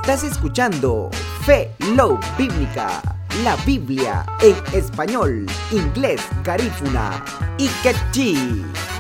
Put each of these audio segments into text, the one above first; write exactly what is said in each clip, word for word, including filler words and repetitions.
Estás escuchando Fe Love Bíblica, la Biblia en español, inglés, garífuna y quechí.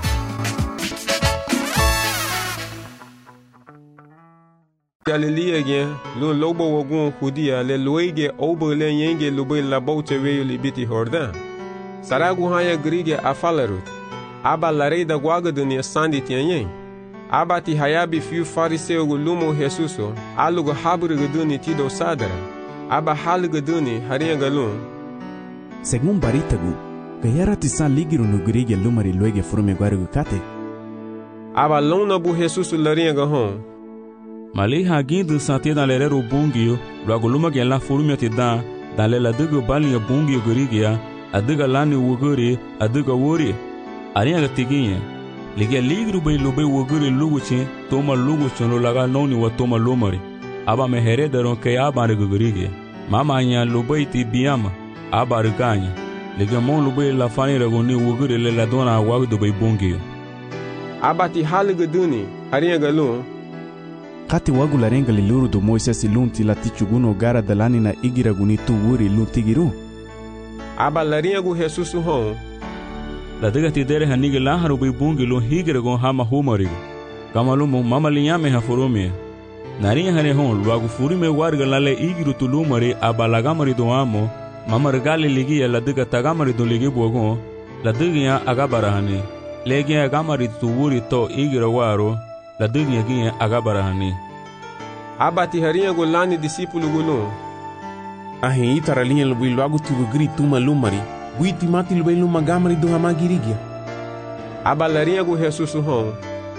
Galilee gen lo lobo wogun Judea le loige obo le yenge lobe la boche we libiti Jordan. Saragu haya grige afalarut. Aba larei da guaga dunia sandi tianyen. Aba ti hayabi fiu fariseu lumo Jesuso, alugo habru guduni tido sadara. Aba hal guduni haria galun. Según Baritagu, gayara tisan ligiru no grige lumari luege frume guargu kate. Aba lona bu Jesuso laria gahon. Mali hagindo sante dans les rero bungio, logo luma gen la forumia te dan, dans les la dugo balinga bungio gorigia, adiga lani wogori, adiga wori. Arinha ga tiginha. Liga ligru bay lobe wogori luguchi, toma luguchi no laga noni wa toma lomari. Aba me heredaron ke aba gorigia. Mama nya lobe ti biama, aba reganya. Liga mon lobe la fani ragoni wogori le la dona wagdo bay bungio. Aba ti halige duni, arinha galun. Kati wagu la renga liluru do Moises lunti la tichuguno gara dalani na igira gunitu wuri luntigiru. Aba larinha gu Jesus hon. La diga ti dere hanige la haru bi bungi lo higira gon hama humarigo. Kamalumo mama linyame ha forome. Narinha hane hon luagu furime warga lale igiru tulumari aba lagamari do amo. Mama regale ligia la diga tagamari do ligi bogon. La diga agabara hane. Legi agamari tu wuri to igira waro. La dunia ginha agabara hani. Abati harinha golani discípulo golon. Ahin itara linha lubi logo tu grito uma lumari. Guiti mati lubi luma gamari do hamagirigia. Abalarinha go Jesus hon.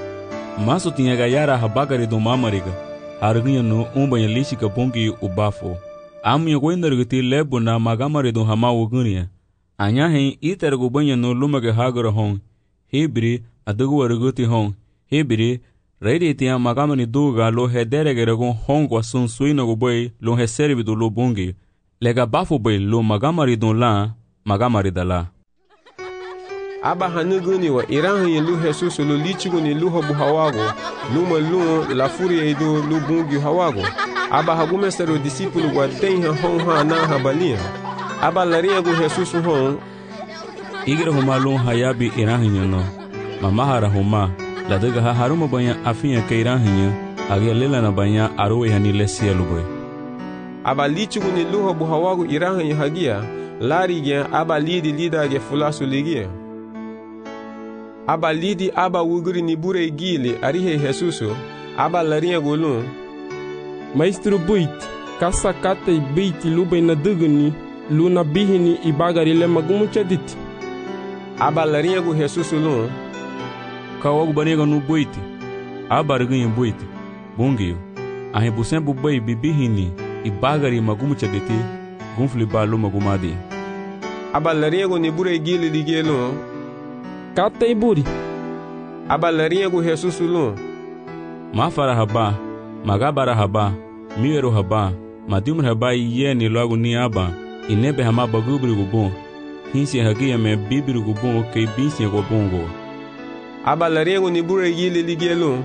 Maso tinha gayara habagari do mamariga. Harinha no umbanha lishika bongi ubafo. Amya gwendargati lebo na magamari do hamawogunia. Anyahin itara go banha no lumaga hagara hon. Hebri adugo warguti hon. Hebri Reide tia magamani duga lo hederegere gon hongwa sun suina go boy lo heservi do lo bungi. Lega bafo boy lo magamari don la magamari dala. Aba hanuguni wa iran yin lu Jesus lo lichigo ni lu hobu hawago. Luma lu la furia do lu bungi hawago. Aba hagume sero discípulo wa tenha hon ha na habalia. Aba laria go Jesus hon. Igira homa lo hayabi iran yin no. Mamahara homa. La diga ha haruma banha afinha keirahinha, agia lela na banha aroe hani lesia luboy. Aba lichigu ni luho buhawagu irahin hagia, lari gen aba lidi lida ge fulasu ligia. Aba lidi aba wuguri ni bure gili arihe Jesuso, aba larinha golun. Maestro buit, kasa kata i beiti lubay na dugani, luna bihini i bagari le magumu chadit. Aba larinha go Jesuso lun. Kawagu banega no boite. Abarganha boite. Bongio. A rebusen bubai bibihini e bagari magumu chadete. Gunfli balo magumadi. Abalarinha go nibure gili ligelo. Kata iburi. Abalarinha go Jesus lu. Mafara haba. Magabara haba. Miero haba. Madimur haba yeni logo ni aba. Inebe hama bagubri go bon. Hinsi hagia me bibiri go bon ke binsi go bongo. Aba larinha ni bure gili ligelo.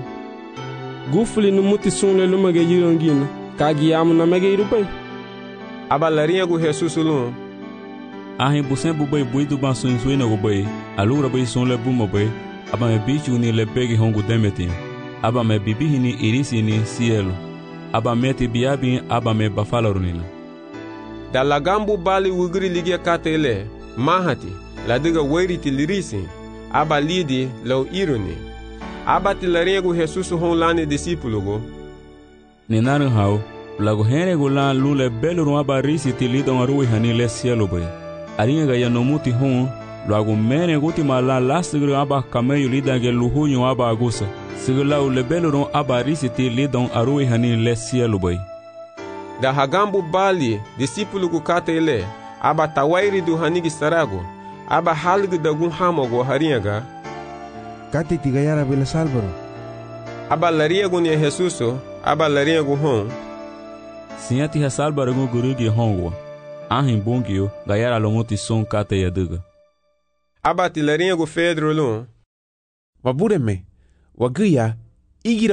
Gufuli no muti sunle luma ge yirongina. Kagi amu na mege irupai. Aba larinha go Jesus lu. Ahin busen bubai buidu banso insuina go bai. Alura bai sunle buma bai. Aba me bichu ni le pegi hongu demeti. Aba me bibihi ni irisi ni cielo. Aba meti biabi aba me bafalarunina. Da lagambu bali wugri ligia katele. Mahati. La diga wairiti lirisi. Aba lidi lau ironi. Aba tilarinha go Jesus hon lani discípulo go. Ninaru hau, lago hene go lan lule belo no aba risi ti lidon arui hani le cielo boy. Arinha ga yanomuti hon, lago mene guti mala lastigro aba kameyo lida ge luhunyo aba agusa. Sigla u le belo no aba risi ti lidon arui hani le cielo boy. Da hagambu bali discípulo go katele, aba tawairi do hanigi sarago. Aba halgu dagun hamogo haringa. Kati tigayara bela salvaro. Aba laria gun ya Jesuso, aba laria gu hon. Sinyati ha salvaro gu gurugi hongwa. Ahin bongio gayara lomoti son kate yaduga. Aba ti laria gu Pedro lon. Wabureme, wagia, igira